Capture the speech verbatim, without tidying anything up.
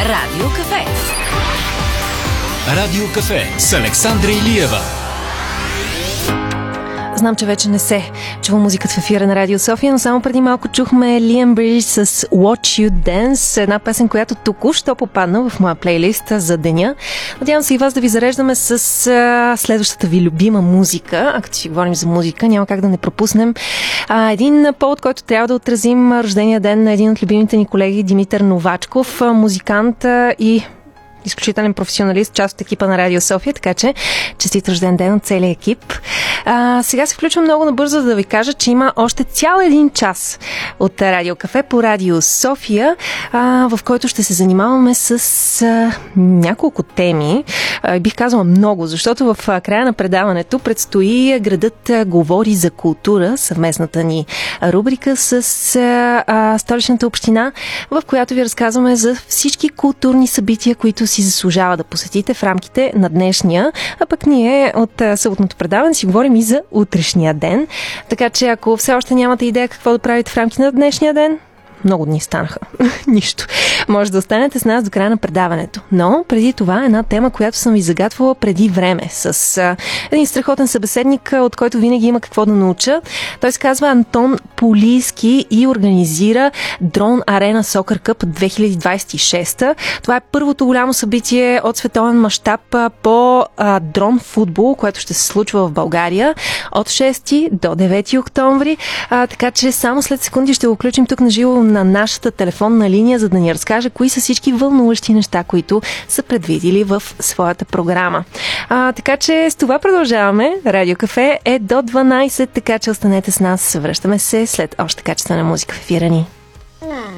Радио Кафе. Радио Кафе с Александра Илиева. Знам, че вече не се чува музиката в ефира на Радио София, но само преди малко чухме Liam British с Watch You Dance, една песен, която току-що попадна в моя плейлист за деня. Надявам се и вас да ви зареждаме с а, следващата ви любима музика. А като си говорим за музика, няма как да не пропуснем а, един повод, който трябва да отразим рождения ден на един от любимите ни колеги, Димитър Новачков, музикант и изключителен професионалист, част от екипа на Радио София, така че честит рожден ден от целия екип. А, сега се включвам много набързо да ви кажа, че има още цял един час от Радио Кафе по Радио София, а, в който ще се занимаваме с а, няколко теми. А, бих казала много, защото в а, края на предаването предстои Градът а, говори за култура, съвместната ни рубрика с а, а, Столичната община, в която ви разказваме за всички културни събития, които си заслужава да посетите в рамките на днешния, а пък ние от съботното предаване си говорим и за утрешния ден. Така че ако все още нямате идея какво да правите в рамките на днешния ден, много дни станаха. Нищо. Може да останете с нас до края на предаването. Но преди това една тема, която съм ви загатвала преди време с а, един страхотен събеседник, от който винаги има какво да науча. Той се казва Антон Полийски и организира Дрон Арена Сокър Къп две хиляди двадесет и шеста. Това е първото голямо събитие от световен мащаб по а, дрон футбол, което ще се случва в България от шести до девети октомври. А, така че само след секунди ще го включим тук на живо на нашата телефонна линия, за да ни разкаже кои са всички вълнуващи неща, които са предвидили в своята програма. А, така че с това продължаваме. Радио Кафе е до дванадесет, така че останете с нас. Връщаме се след още качествена музика в ефира ни.